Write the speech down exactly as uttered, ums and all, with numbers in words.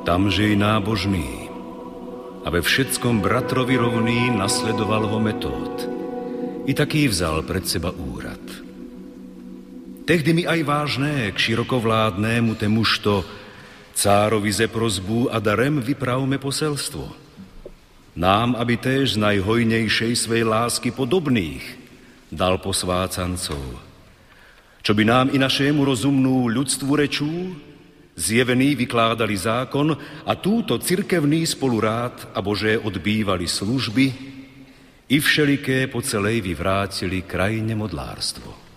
Tamže i nábožný a ve všetkom bratrovi rovný nasledoval ho Metód. I taký vzal pred seba úrad. Tehdy mi aj vážné k širokovládnému temužto cárovi ze prozbu a darem vypravme poselstvo. Nám, aby též z najhojnejšej svej lásky podobných dal posvácancov. Čo by nám i našému rozumnú ľudstvu rečú, zjevení vykládali zákon a túto cirkevný spolurád a Bože odbývali služby i všeliké po celej vyvrátili krajine modlárstvo.